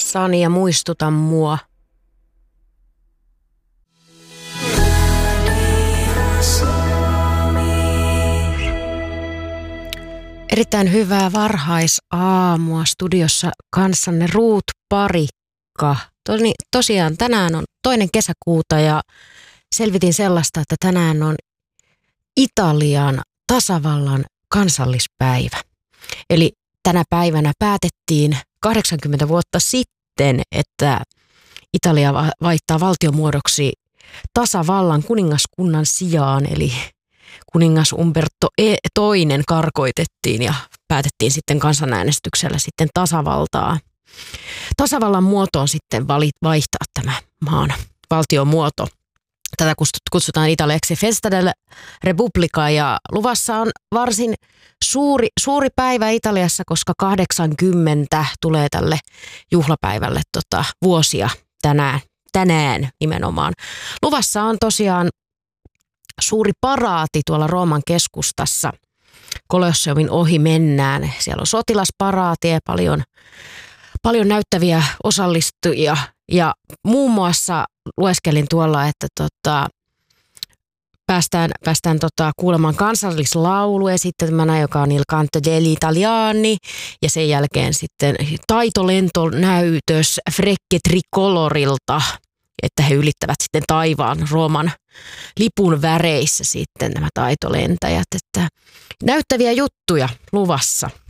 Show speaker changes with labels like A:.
A: kanssani ja muistuta mua. Erittäin hyvää varhaisaamua studiossa kanssanne Ruut Parikka. Tosiaan tänään on 2. kesäkuuta ja selvitin sellaista, että tänään on Italian tasavallan kansallispäivä. Eli tänä päivänä päätettiin 80 vuotta sitten, että Italia vaihtaa valtiomuodoksi tasavallan kuningaskunnan sijaan, eli kuningas Umberto II karkoitettiin ja päätettiin sitten kansanäänestyksellä sitten tasavaltaa. Tasavallan muotoon sitten vaihtaa tämä maan valtiomuoto. Tätä kutsutaan italiaksi Festa della Repubblica ja luvassa on varsin suuri päivä Italiassa, koska 80 tulee tälle juhlapäivälle vuosia tänään nimenomaan. Luvassa on tosiaan suuri paraati tuolla Rooman keskustassa. Kolosseumin ohi mennään. Siellä on sotilasparaati ja paljon näyttäviä osallistujia. Ja muun muassa lueskelin tuolla, että päästään kuulemaan kansallislaulu esittämänä, joka on Il Canto degli Italiani. Ja sen jälkeen sitten taitolentonäytös Frecce Tricolorilta, että he ylittävät sitten taivaan Rooman lipun väreissä sitten nämä taitolentäjät. Että näyttäviä juttuja luvassa.